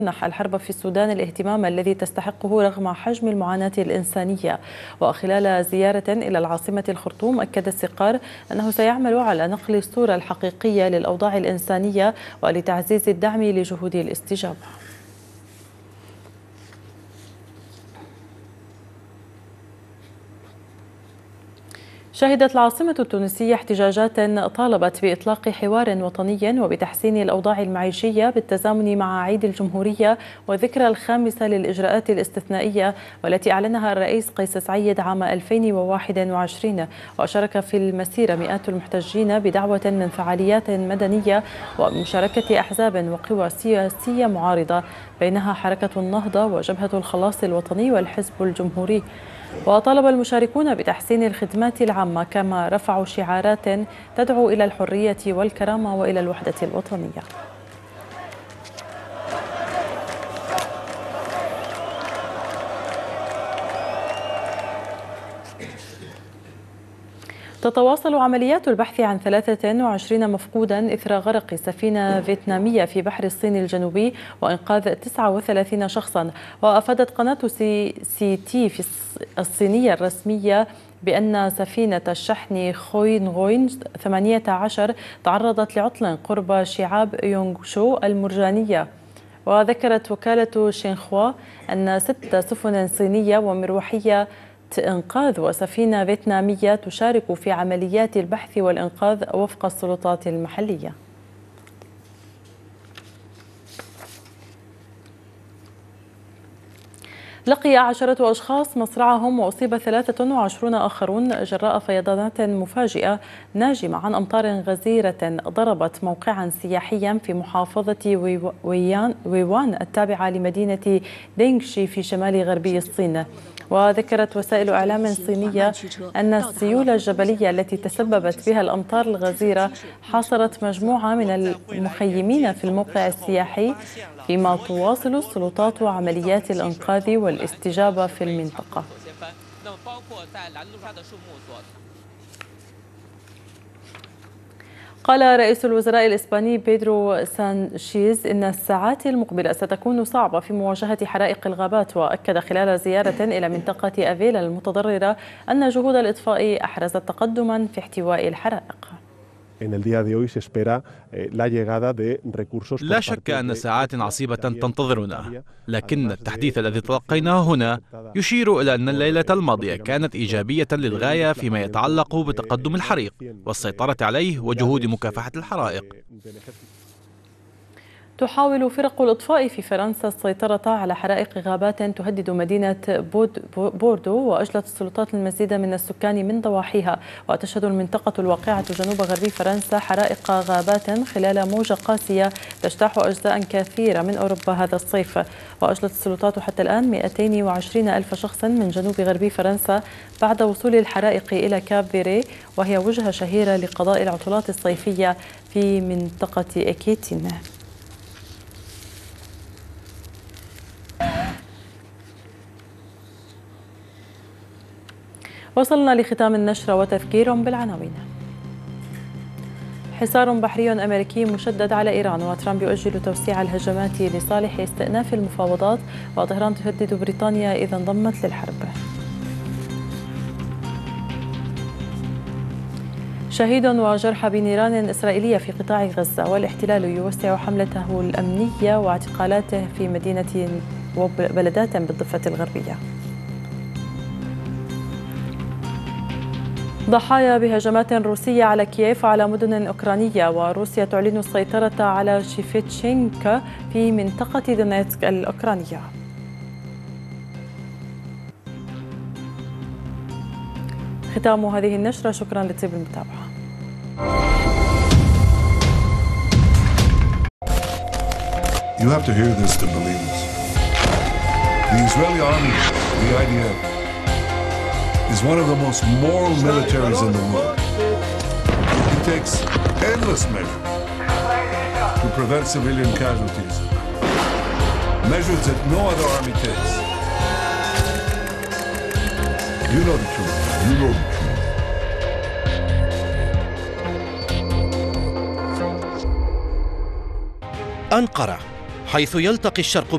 تمنح الحرب في السودان الاهتمام الذي تستحقه رغم حجم المعاناة الإنسانية. وخلال زيارة إلى العاصمة الخرطوم أكد السقار أنه سيعمل على نقل الصورة الحقيقية للأوضاع الإنسانية ولتعزيز الدعم لجهود الاستجابة. شهدت العاصمة التونسية احتجاجات طالبت بإطلاق حوار وطني وبتحسين الأوضاع المعيشية بالتزامن مع عيد الجمهورية وذكرى الخامسة للإجراءات الاستثنائية والتي أعلنها الرئيس قيس سعيد عام 2021. وشارك في المسيرة مئات المحتجين بدعوة من فعاليات مدنية ومشاركة أحزاب وقوى سياسية معارضة بينها حركة النهضة وجبهة الخلاص الوطني والحزب الجمهوري. وطالب المشاركون بتحسين الخدمات العامة كما رفعوا شعارات تدعو إلى الحرية والكرامة وإلى الوحدة الوطنية. تتواصل عمليات البحث عن 23 مفقودا إثر غرق سفينة فيتنامية في بحر الصين الجنوبي وإنقاذ 39 شخصا. وأفادت قناة سي تي في الصينية الرسمية بأن سفينة الشحن خوين 18 تعرضت لعطل قرب شعاب يونغشو المرجانية. وذكرت وكالة شينخوا أن 6 سفن صينية ومروحية إنقاذ وسفينة فيتنامية تشارك في عمليات البحث والإنقاذ وفق السلطات المحلية. لقي 10 أشخاص مصرعهم وأصيب 23 آخرون جراء فيضانات مفاجئة ناجمة عن أمطار غزيرة ضربت موقعا سياحيا في محافظة ويوان التابعة لمدينة دينغشي في شمال غربي الصين. وذكرت وسائل إعلام صينية أن السيولة الجبلية التي تسببت بها الأمطار الغزيرة حاصرت مجموعة من المخيمين في الموقع السياحي فيما تواصل السلطات عمليات الإنقاذ والاستجابة في المنطقة. قال رئيس الوزراء الإسباني بيدرو سانشيز إن الساعات المقبلة ستكون صعبة في مواجهة حرائق الغابات. وأكد خلال زيارة إلى منطقة أفيلا المتضررة أن جهود الإطفاء أحرزت تقدما في احتواء الحرائق. لا شك أن ساعات عصيبة تنتظرنا، لكن التحديث الذي تلقيناه هنا يشير إلى أن الليلة الماضية كانت إيجابية للغاية فيما يتعلق بتقدم الحريق والسيطرة عليه وجهود مكافحة الحرائق. تحاول فرق الإطفاء في فرنسا السيطرة على حرائق غابات تهدد مدينة بوردو، وأجلت السلطات المزيد من السكان من ضواحيها. وتشهد المنطقة الواقعة جنوب غربي فرنسا حرائق غابات خلال موجة قاسية تجتاح أجزاء كثيرة من أوروبا هذا الصيف. وأجلت السلطات حتى الآن 220 ألف شخص من جنوب غربي فرنسا بعد وصول الحرائق إلى كاب فيري، وهي وجهة شهيرة لقضاء العطلات الصيفية في منطقة إكيتين. وصلنا لختام النشرة وتذكير بالعناوين. حصار بحري أمريكي مشدد على إيران، وترامب يؤجل توسيع الهجمات لصالح استئناف المفاوضات، وطهران تهدد بريطانيا إذا انضمت للحرب. شهيد وجرحى بنيران إسرائيلية في قطاع غزة، والاحتلال يوسع حملته الأمنية واعتقالاته في مدينة وبلدات بالضفة الغربية. ضحايا بهجمات روسية على كييف وعلى مدن أوكرانية، وروسيا تعلن السيطرة على شيفتشينكا في منطقة دونيتسك الأوكرانية. ختام هذه النشرة، شكرا لطيب المتابعة. You have to hear this to believe this. The Israeli army, the IDF, is one of the most moral militaries in the world. It takes endless measures to prevent civilian casualties, measures that no other army takes. You know the truth. You know the truth. أنقرة، حيث يلتقي الشرق